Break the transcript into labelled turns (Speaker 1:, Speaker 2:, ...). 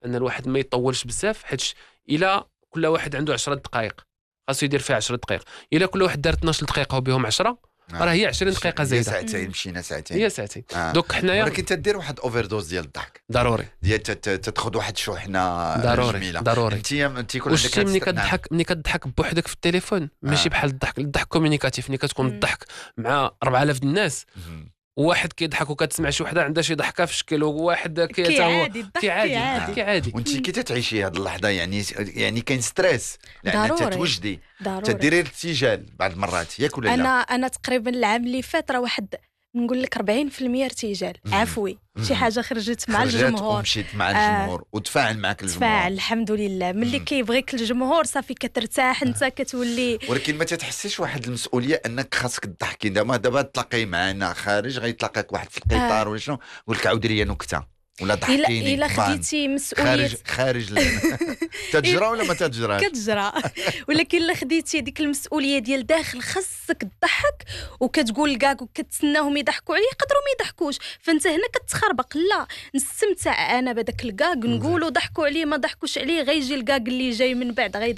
Speaker 1: ان الواحد ما يطولش بزاف، حيت الا كل واحد عنده 10 دقائق خاصو يدير فيها 10 دقائق، الا كل واحد دار 12 دقيقه وبهم 10 راه هي 20 دقيقه زايده،
Speaker 2: ساعتين مشينا ساعتين،
Speaker 1: هي ساعتين. دوك حنايا
Speaker 2: ولكن تدير واحد اوفر دوز ديال الضحك
Speaker 1: ضروري،
Speaker 2: ديال تاخذ واحد شحنه
Speaker 1: ضروري
Speaker 2: جميله. انت يكون عندك
Speaker 1: ملي كتضحك بوحدك في التليفون ماشي بحال الضحك كومونيكاتيف، ملي كتكون الضحك مع 4000 الناس واحد كيضحك وكتسمع شي وحده عندها شي ضحكه في شكل، وواحد كيعادي
Speaker 2: وانت كي تتعيشي هذه اللحظه يعني كاين ستريس لان تتوجدي تديري ارتجال بعض المرات ياك ولا لا؟
Speaker 3: انا تقريبا العام اللي فات راه واحد نقول لك 40% ارتجال عفوي، شي حاجه خرجت مع الجمهور،
Speaker 2: ومشيت مع الجمهور وتفاعل معك الجمهور،
Speaker 3: تفاعل الحمد لله. ملي كيبغيك الجمهور صافي كترتاح انت كتولي.
Speaker 2: ولكن ما تتحسيش واحد المسؤوليه انك خاصك تضحكي؟ دابا تلاقي معنا خارج غيتلاقاك واحد في القطار ولا شنو يقول لك عاود لي نكته ولا ضحكيني،
Speaker 3: الا خديتي مسؤوليه
Speaker 2: خارج تجرى ولا ما تجراش؟
Speaker 3: كتجرى. ولكن الا خديتي ديك المسؤوليه ديال داخل خاصك تضحك وكتقول كاك وكتسناهم يضحكوا عليه، يقدروا ما يضحكوش، فانت هنا كتخربق. لا، نستمتع انا بداك الكاك، نقولوا ضحكوا عليه ما ضحكوش عليه، غيجي الكاك اللي جاي من بعد